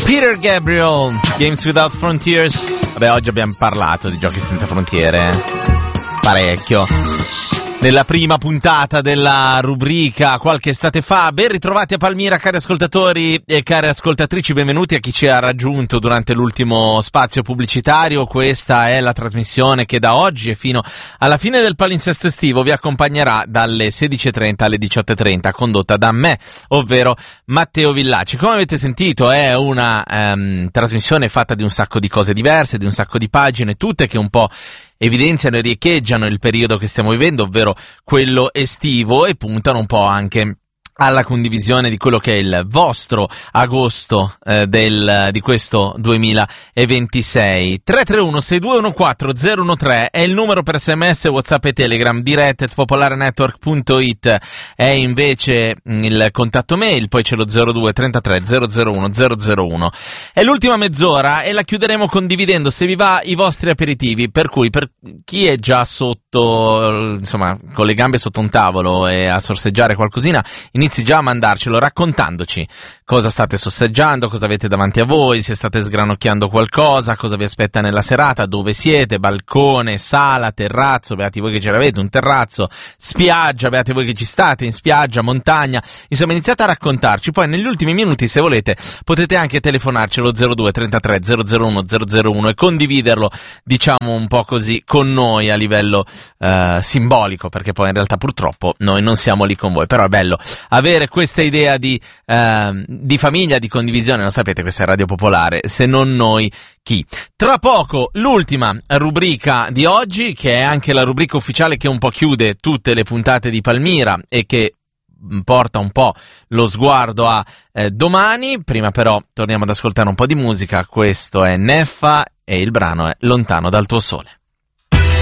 Peter Gabriel, Games Without Frontiers. Vabbè, oggi abbiamo parlato di giochi senza frontiere, parecchio. Nella prima puntata della rubrica qualche estate fa. Ben ritrovati a Palmira, cari ascoltatori e care ascoltatrici, benvenuti a chi ci ha raggiunto durante l'ultimo spazio pubblicitario. Questa è la trasmissione che da oggi e fino alla fine del palinsesto estivo vi accompagnerà dalle 16.30 alle 18.30, condotta da me, ovvero Matteo Villaci. Come avete sentito è una trasmissione fatta di un sacco di cose diverse, di un sacco di pagine, tutte che un po' evidenziano e riecheggiano il periodo che stiamo vivendo, ovvero quello estivo, e puntano un po' anche alla condivisione di quello che è il vostro agosto di questo 2026. 331-6214-013 è il numero per SMS, WhatsApp e Telegram. diretta@popolarenetwork.it è invece il contatto mail, poi c'è lo 02 33 001 001. È l'ultima mezz'ora e la chiuderemo condividendo, se vi va, i vostri aperitivi, per cui per chi è già sotto, insomma, con le gambe sotto un tavolo e a sorseggiare qualcosina, inizi già a mandarcelo raccontandoci cosa state sorseggiando, cosa avete davanti a voi, se state sgranocchiando qualcosa, cosa vi aspetta nella serata, dove siete, balcone, sala, terrazzo, beati voi che ce l'avete, un terrazzo, spiaggia, beati voi che ci state in spiaggia, montagna, insomma iniziate a raccontarci. Poi negli ultimi minuti, se volete, potete anche telefonarcelo 02 33 001 001 e condividerlo, diciamo un po' così, con noi a livello simbolico, perché poi in realtà purtroppo noi non siamo lì con voi, però è bello avere questa idea di famiglia, di condivisione. Lo sapete, questa è Radio Popolare, se non noi chi? Tra poco l'ultima rubrica di oggi, che è anche la rubrica ufficiale che un po' chiude tutte le puntate di Palmira e che porta un po' lo sguardo a domani. Prima però torniamo ad ascoltare un po' di musica. Questo è Neffa e il brano è Lontano dal tuo sole.